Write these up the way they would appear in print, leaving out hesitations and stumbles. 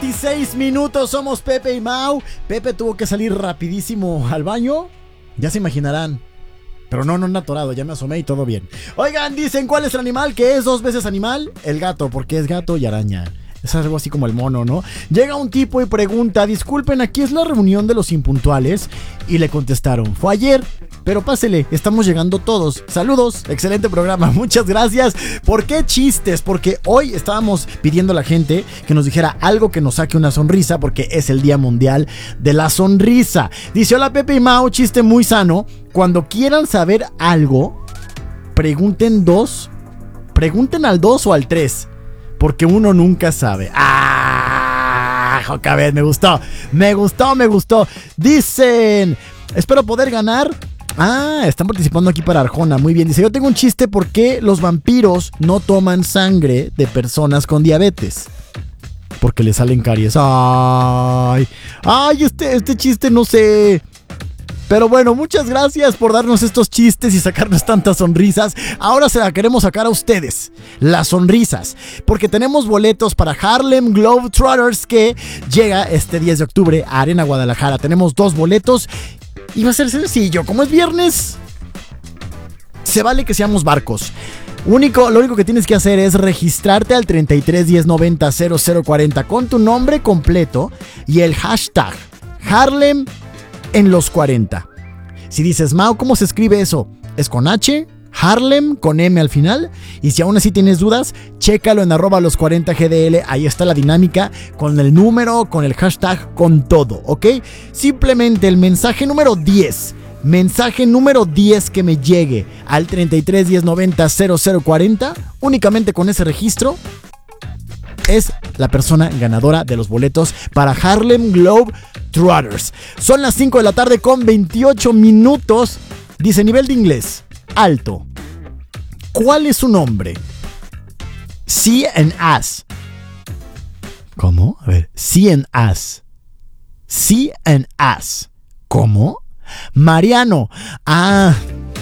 16 minutos, somos Pepe y Mau. Pepe tuvo que salir rapidísimo al baño. Ya se imaginarán. Pero no anda atorado, ya me asomé y todo bien. Oigan, dicen, ¿cuál es el animal que es 2 veces animal? El gato, porque es gato y araña. Es algo así como el mono, ¿no? Llega un tipo y pregunta, disculpen, ¿aquí es la reunión de los impuntuales? Y le contestaron, fue ayer, pero pásele, estamos llegando todos. Saludos, excelente programa, muchas gracias. ¿Por qué chistes? Porque hoy estábamos pidiendo a la gente que nos dijera algo que nos saque una sonrisa, porque es el Día Mundial de la Sonrisa. Dice, hola Pepe y Mau, chiste muy sano. Cuando quieran saber algo, pregunten al 2 o al 3. Porque uno nunca sabe. ¡Ah! Jocabet, me gustó. Dicen, espero poder ganar. Ah, están participando aquí para Arjona. Muy bien. Dice, yo tengo un chiste. ¿Por qué los vampiros no toman sangre de personas con diabetes? Porque le salen caries. Ay, este chiste no sé. Pero bueno, muchas gracias por darnos estos chistes y sacarnos tantas sonrisas. Ahora se la queremos sacar a ustedes, las sonrisas, porque tenemos boletos para Harlem Globetrotters que llega este 10 de octubre a Arena Guadalajara. Tenemos 2 boletos y va a ser sencillo. Como es viernes, se vale que seamos barcos. Lo único que tienes que hacer es registrarte al 33 10 90 0040 con tu nombre completo y el hashtag Harlem en los 40. Si dices, Mau, ¿cómo se escribe eso? Es con H, Harlem, con M al final. Y si aún así tienes dudas, chécalo en @los40gdl. Ahí está la dinámica, con el número, con el hashtag, con todo, ¿ok? Simplemente el mensaje número 10 que me llegue al 33 10 90 0040, únicamente con ese registro, es la persona ganadora de los boletos para Harlem Globetrotters. Son las 5 de la tarde con 28 minutos. Dice, nivel de inglés, alto. ¿Cuál es su nombre? See and As. ¿Cómo? A ver, See and As. See and As. ¿Cómo? Mariano. Ah.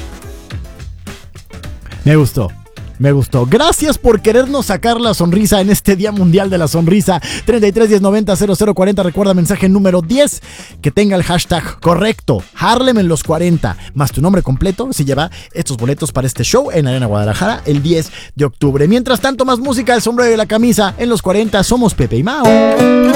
Me gustó. Gracias por querernos sacar la sonrisa en este Día Mundial de la Sonrisa. 33 10 90 0040. Recuerda, mensaje número 10 que tenga el hashtag correcto, Harlem en los 40, más tu nombre completo, se lleva estos boletos para este show en Arena Guadalajara el 10 de octubre. Mientras tanto, más música, el sombrero de la camisa en los 40. Somos Pepe y Mau.